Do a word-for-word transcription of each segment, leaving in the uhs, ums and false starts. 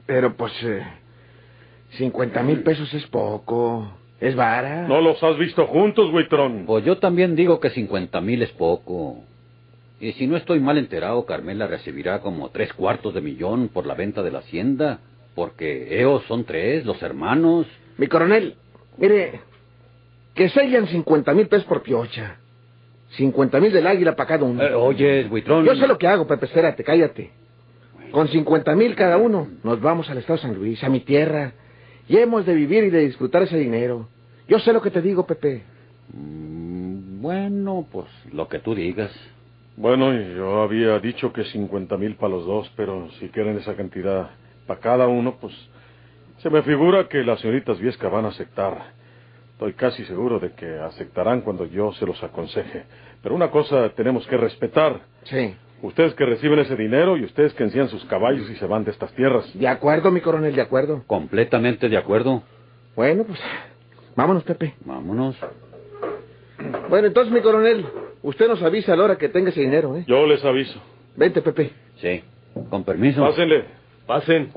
Pero pues... Eh, cincuenta mil pesos es poco. Es vara. ¿No los has visto juntos, Huitrón? Pues yo también digo que cincuenta mil es poco. Y si no estoy mal enterado, Carmela recibirá como tres cuartos de millón por la venta de la hacienda. Porque ellos son tres, los hermanos. Mi coronel, mire, que sellan cincuenta mil pesos por piocha. cincuenta mil del águila para cada uno. Eh, oye, Huitrón... Yo sé lo que hago, Pepe, espérate, cállate. Con cincuenta mil cada uno, nos vamos al estado de San Luis, a mi tierra. Y hemos de vivir y de disfrutar ese dinero. Yo sé lo que te digo, Pepe. Mm, bueno, pues lo que tú digas. Bueno, yo había dicho que cincuenta mil para los dos, pero si quieren esa cantidad para cada uno, pues se me figura que las señoritas Viesca van a aceptar. Estoy casi seguro de que aceptarán cuando yo se los aconseje. Pero una cosa tenemos que respetar. Sí. Ustedes que reciben ese dinero y ustedes que encían sus caballos y se van de estas tierras. De acuerdo, mi coronel, de acuerdo. Completamente de acuerdo. Bueno, pues, vámonos, Pepe. Vámonos. Bueno, entonces, mi coronel, usted nos avisa a la hora que tenga ese dinero, ¿eh? Yo les aviso. Vente, Pepe. Sí, con permiso. Pásenle, pasen.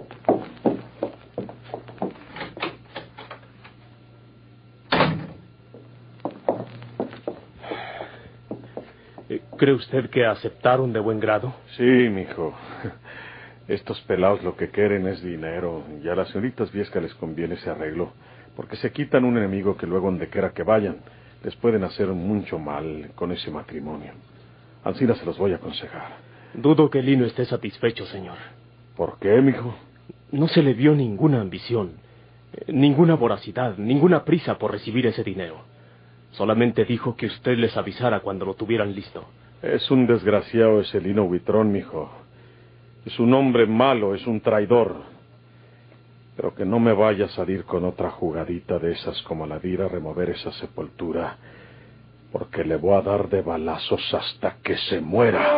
¿Cree usted que aceptaron de buen grado? Sí, mijo. Estos pelados lo que quieren es dinero. Y a las señoritas Viesca les conviene ese arreglo. Porque se quitan un enemigo que luego donde quiera que vayan les pueden hacer mucho mal con ese matrimonio. Ancina se los voy a aconsejar. Dudo que Lino esté satisfecho, señor. ¿Por qué, mijo? No se le vio ninguna ambición, ninguna voracidad, ninguna prisa por recibir ese dinero. Solamente dijo que usted les avisara cuando lo tuvieran listo. Es un desgraciado ese Lino Huitrón, mijo. Es un hombre malo, es un traidor. Pero que no me vaya a salir con otra jugadita de esas como la de ir a remover esa sepultura, porque le voy a dar de balazos hasta que se muera.